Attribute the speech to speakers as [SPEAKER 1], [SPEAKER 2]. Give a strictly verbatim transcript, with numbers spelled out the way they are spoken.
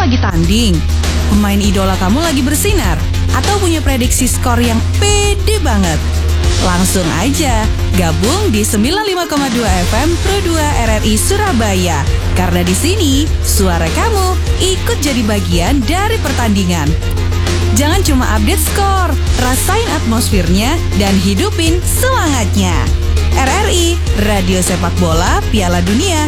[SPEAKER 1] lagi tanding, pemain idola kamu lagi bersinar, atau punya prediksi skor yang pede banget? Langsung aja gabung di sembilan puluh lima koma dua F M Pro dua R R I Surabaya. Karena di sini suara kamu ikut jadi bagian dari pertandingan. Jangan cuma update skor, rasain atmosfernya dan hidupin semangatnya. R R I, Radio Sepak Bola Piala Dunia